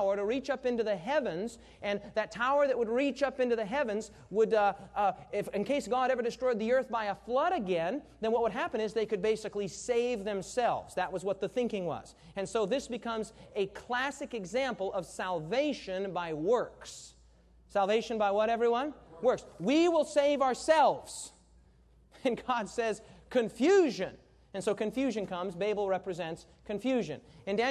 tower to reach up into the heavens, and that tower that would reach up into the heavens would, if in case God ever destroyed the earth by a flood again, then what would happen is they could basically save themselves. That was what the thinking was. And so this becomes a classic example of salvation by works. Salvation by what, everyone? Works. We will save ourselves. And God says, confusion. And so confusion comes. Babel represents confusion. In Daniel